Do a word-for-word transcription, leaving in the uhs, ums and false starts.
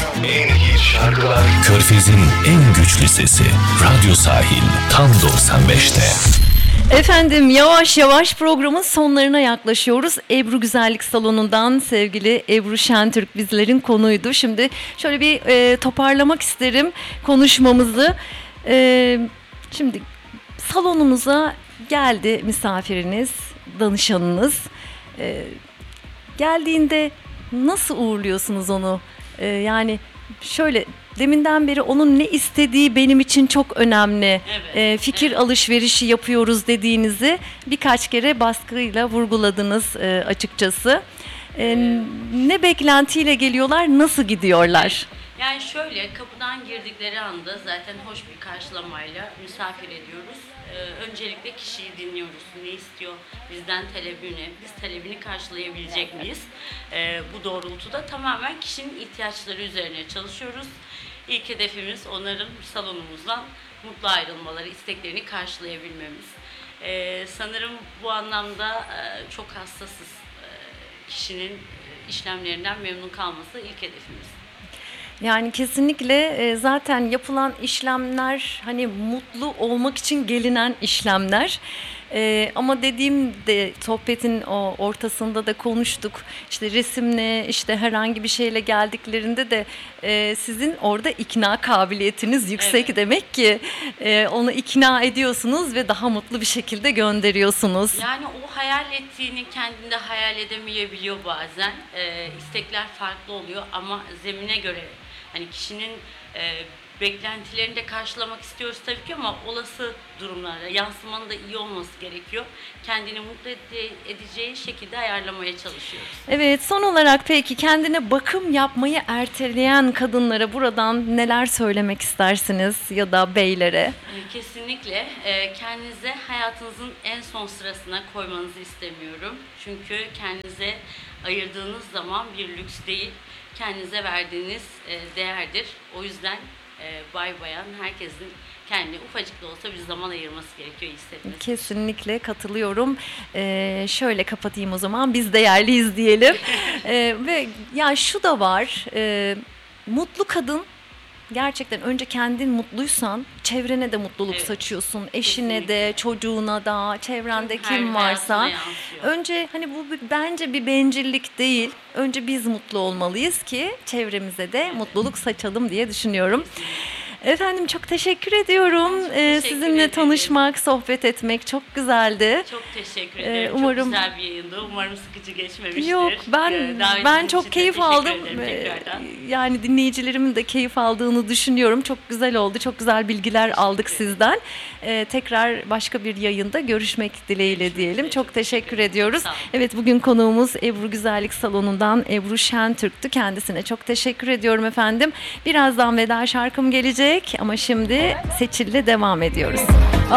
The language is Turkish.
En hit şarkılar Körfez'in en güçlü sesi Radyo Sahil tam doksan beşte. Efendim yavaş yavaş programın sonlarına yaklaşıyoruz. Ebru Güzellik Salonu'ndan sevgili Ebru Şentürk bizlerin konuydu. Şimdi şöyle bir e, toparlamak isterim konuşmamızı. E, şimdi salonumuza geldi misafiriniz, danışanınız. E, geldiğinde nasıl uğurluyorsunuz onu? E, yani şöyle... Deminden beri onun ne istediği benim için çok önemli. Evet, e, fikir evet. alışverişi yapıyoruz dediğinizi birkaç kere baskıyla vurguladınız e, açıkçası. E, Evet. Ne beklentiyle geliyorlar, nasıl gidiyorlar? Yani şöyle, kapıdan girdikleri anda zaten hoş bir karşılamayla misafir ediyoruz. Ee, öncelikle kişiyi dinliyoruz. Ne istiyor? Bizden talebi ne? Biz talebini karşılayabilecek miyiz? Ee, bu doğrultuda tamamen kişinin ihtiyaçları üzerine çalışıyoruz. İlk hedefimiz onların salonumuzdan mutlu ayrılmaları, isteklerini karşılayabilmemiz. Ee, sanırım bu anlamda e, çok hassasız. Ee, kişinin e, işlemlerinden memnun kalması ilk hedefimiz. Yani kesinlikle e, zaten yapılan işlemler hani mutlu olmak için gelinen işlemler. E, ama dediğim de sohbetin o ortasında da konuştuk. İşte resimle işte herhangi bir şeyle geldiklerinde de e, sizin orada ikna kabiliyetiniz yüksek, Evet. demek ki e, onu ikna ediyorsunuz ve daha mutlu bir şekilde gönderiyorsunuz. Yani o hayal ettiğini kendinde hayal edemeyebiliyor bazen. Ee, istekler farklı oluyor ama zemine göre hani kişinin e, beklentilerini de karşılamak istiyoruz tabii ki ama olası durumlarda yansımanın da iyi olması gerekiyor. Kendini mutlu ede- edeceği şekilde ayarlamaya çalışıyoruz. Evet, son olarak peki kendine bakım yapmayı erteleyen kadınlara buradan neler söylemek istersiniz ya da beylere? Ee, Kesinlikle e, kendinize hayatınızın en son sırasına koymanızı istemiyorum. Çünkü kendinize ayırdığınız zaman bir lüks değil, kendinize verdiğiniz e, değerdir. O yüzden e, bay bayan herkesin kendine ufacık da olsa bir zaman ayırması gerekiyor hissetmesi. Kesinlikle katılıyorum. Ee, şöyle kapatayım o zaman. Biz değerliyiz diyelim. Ee, ve ya şu da var. E, mutlu kadın gerçekten önce kendin mutluysan çevrene de mutluluk Evet. saçıyorsun. Eşine de, Kesinlikle. çocuğuna da, çevrende Her kim varsa. hayatına yansıyor. Önce hani bu bir- bence bir bencillik değil. Önce biz mutlu olmalıyız ki çevremize de mutluluk saçalım diye düşünüyorum. Efendim çok teşekkür ediyorum. Ben çok Ee, teşekkür sizinle ederim. tanışmak, sohbet etmek çok güzeldi. Çok teşekkür Ee, ederim. umarım- Çok güzel bir yayındı. Umarım sıkıcı geçmemiştir. Yok ben Ee, davetiniz ben için çok de keyif teşekkür aldım. ederim Ee, tekrardan. Yani dinleyicilerimin de keyif aldığını düşünüyorum. Çok güzel oldu. Çok güzel bilgiler aldık ederim. sizden. Ee, tekrar başka bir yayında görüşmek dileğiyle Görüşmek diyelim. üzere. Çok Çok teşekkür teşekkür ederim. ediyoruz. Sağ olun. Evet, bugün konuğumuz Ebru Güzellik Salonu'ndan Ebru Şentürk'tü. Kendisine çok teşekkür ediyorum efendim. Birazdan veda şarkım gelecek ama şimdi Seçil'le devam ediyoruz.